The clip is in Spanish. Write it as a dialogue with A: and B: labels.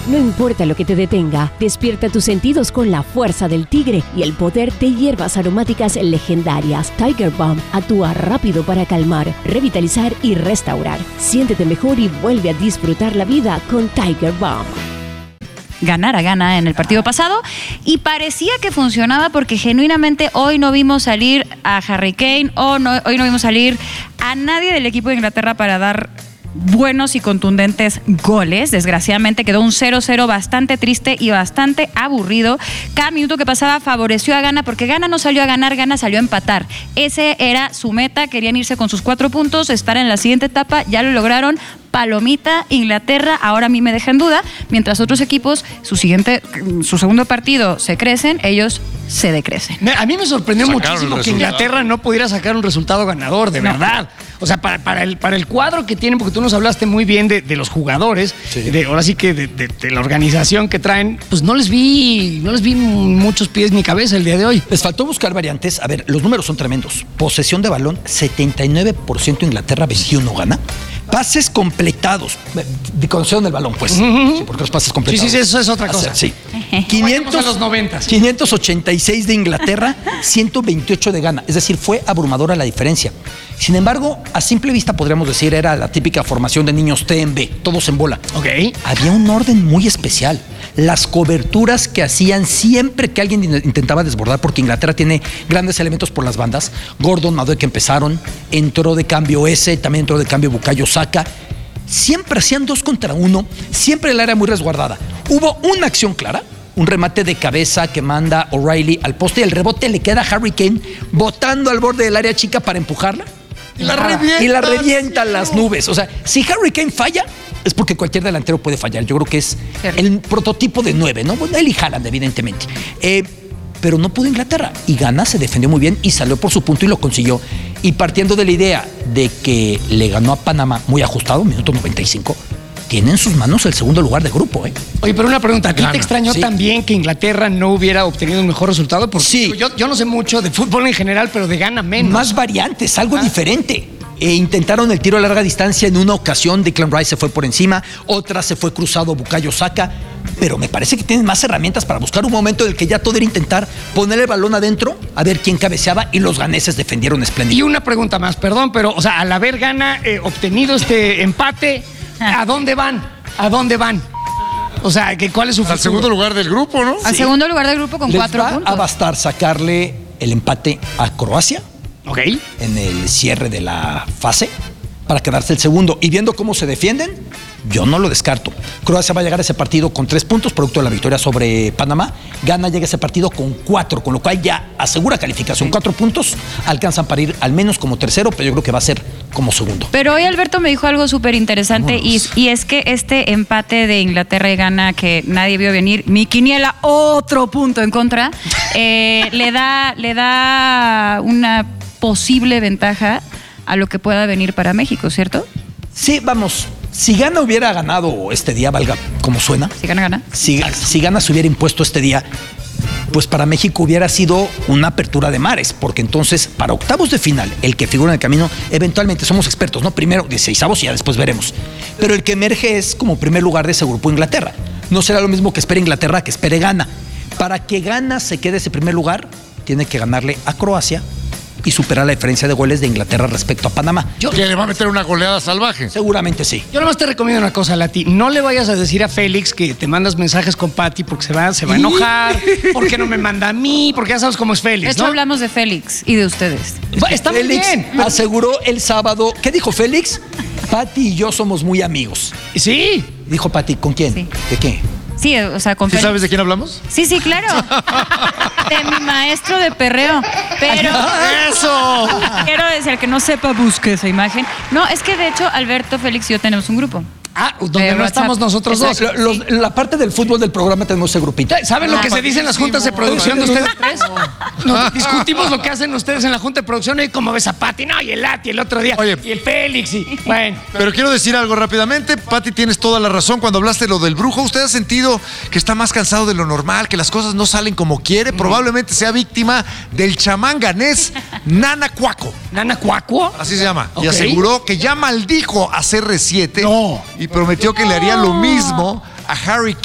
A: No importa lo que te detenga, despierta tus sentidos con la fuerza del tigre y el poder de hierbas aromáticas legendarias. Tiger Balm actúa rápido para calmar, revitalizar y restaurar. Siéntete mejor y vuelve a disfrutar la vida con Tiger Balm.
B: Ganar a Ghana en el partido pasado y parecía que funcionaba porque genuinamente hoy no vimos salir a Harry Kane hoy no vimos salir a nadie del equipo de Inglaterra para dar buenos y contundentes goles. Desgraciadamente quedó un 0-0 bastante triste y bastante aburrido. Cada minuto que pasaba favoreció a Ghana porque Ghana no salió a ganar, Ghana salió a empatar. Ese era su meta, querían irse con sus 4 puntos, estar en la siguiente etapa, ya lo lograron. Palomita, Inglaterra, ahora a mí me deja en duda, mientras otros equipos, su segundo partido se crecen, ellos se decrecen.
C: A mí me sorprendió muchísimo que Inglaterra no pudiera sacar un resultado ganador, de verdad. O sea, para el cuadro que tienen, porque tú nos hablaste muy bien de los jugadores, ahora sí que de la organización que traen, pues no les vi muchos pies ni cabeza el día de hoy.
D: Les faltó buscar variantes. A ver, los números son tremendos. Posesión de balón, 79% Inglaterra, 21 Ghana. Pases completados, de conexión del balón, pues. Sí, porque los pases completados.
C: Sí, eso es otra cosa.
D: Sí. 586 de Inglaterra, 128 de Ghana. Es decir, fue abrumadora la diferencia. Sin embargo, a simple vista podríamos decir era la típica formación de niños T en B, todos en bola.
C: Ok.
D: Había un orden muy especial. Las coberturas que hacían siempre que alguien intentaba desbordar, porque Inglaterra tiene grandes elementos por las bandas. Gordon, Madueke empezaron, entró de cambio también entró de cambio Bukayo Saka. Siempre hacían 2 contra 1, siempre el área muy resguardada. Hubo una acción clara, un remate de cabeza que manda O'Reilly al poste y el rebote le queda a Harry Kane botando al borde del área chica para empujarla. Y la revienta a las nubes. O sea, si Harry Kane falla, es porque cualquier delantero puede fallar. Yo creo que es el prototipo de 9, ¿no? Bueno, él y Haaland, evidentemente. Pero no pudo Inglaterra. Y Ghana se defendió muy bien y salió por su punto y lo consiguió. Y partiendo de la idea de que le ganó a Panamá muy ajustado, minuto 95, tiene en sus manos el segundo lugar de grupo, ¿eh?
C: Oye, pero una pregunta, ¿a ti te extrañó también que Inglaterra no hubiera obtenido un mejor resultado? Porque yo no sé mucho de fútbol en general, pero de Ghana menos.
D: Más variantes, algo diferente. Intentaron el tiro a larga distancia en una ocasión, Declan Rice se fue por encima, otra se fue cruzado Bukayo Saka, pero me parece que tienen más herramientas para buscar un momento en el que ya todo era intentar poner el balón adentro, a ver quién cabeceaba, y los ganeses defendieron espléndido.
C: Y una pregunta más, perdón, pero, o sea, al haber Ghana obtenido este empate, ¿a dónde van? ¿A dónde van? O sea, ¿cuál es su futuro?
E: Al segundo lugar del grupo, ¿no?
B: Al segundo lugar del grupo con 4 puntos.
D: Va a bastar sacarle el empate a Croacia.
C: Ok.
D: En el cierre de la fase para quedarse el segundo. Y viendo cómo se defienden, yo no lo descarto. Croacia va a llegar a ese partido con 3 puntos, producto de la victoria sobre Panamá. Ghana llega a ese partido con 4, con lo cual ya asegura calificación. 4 puntos alcanzan para ir al menos como tercero, pero yo creo que va a ser como segundo.
B: Pero hoy Alberto me dijo algo súper interesante y es que este empate de Inglaterra y Ghana que nadie vio venir, mi quiniela, otro punto en contra, le da una posible ventaja a lo que pueda venir para México, ¿cierto?
D: Sí, vamos. Si Ghana hubiera ganado este día, valga como suena.
B: Si Ghana.
D: Si Ghana se hubiera impuesto este día, pues para México hubiera sido una apertura de mares, porque entonces para octavos de final, el que figura en el camino, eventualmente somos expertos, ¿no? Primero 16avos y ya después veremos. Pero el que emerge es como primer lugar de ese grupo Inglaterra. No será lo mismo que espere Inglaterra que espere Ghana. Para que Ghana se quede ese primer lugar, tiene que ganarle a Croacia y superar la diferencia de goles de Inglaterra respecto a Panamá.
E: ¿Que le va a meter una goleada salvaje?
D: Seguramente sí.
C: Yo nomás te recomiendo una cosa, Lati. No le vayas a decir a Félix que te mandas mensajes con Pati porque se va a enojar, porque no me manda a mí, porque ya sabes cómo es Félix,
B: De hecho, hablamos de Félix y de ustedes.
C: Está muy
D: Félix
C: bien.
D: aseguró el sábado. ¿Qué dijo Félix? Pati y yo somos muy amigos.
C: Sí.
D: Dijo Pati, ¿con quién?
B: Sí.
D: ¿De qué?
B: Sí, o sea, con
E: ¿Sí
B: Félix.
E: sabes de quién hablamos?
B: Sí, claro. De mi maestro de perreo. Pero.
E: ¡Eso!
B: Quiero decir, que no sepa, busque esa imagen. No, es que de hecho, Alberto, Félix y yo tenemos un grupo.
C: Donde no estamos nosotros dos.
D: La parte del fútbol del programa tenemos ese grupito.
C: ¿Saben lo que se dice en las juntas de producción de ustedes tres? Nos discutimos lo que hacen ustedes en la junta de producción y como ves a Pati, no, y el Lati el otro día,
E: Oye,
C: y el Félix, y bueno.
E: Pero quiero decir algo rápidamente. Pati, tienes toda la razón. Cuando hablaste de lo del brujo, ¿usted ha sentido que está más cansado de lo normal, que las cosas no salen como quiere? Probablemente sea víctima del chamán ganés Nana Cuaco.
C: ¿Nana Cuaco?
E: Así se llama.
C: Ok.
E: Y aseguró que ya maldijo a CR7
C: No.
E: y prometió que le haría lo mismo a Harry